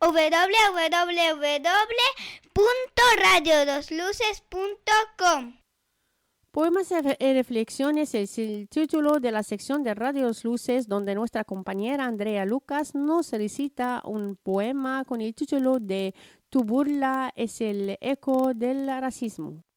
www.radiodosluces.com. Poemas y reflexiones es el título de la sección de Radio Dos Luces, donde nuestra compañera Andrea Lucas nos recita un poema con el título de Tu burla es el eco del racismo.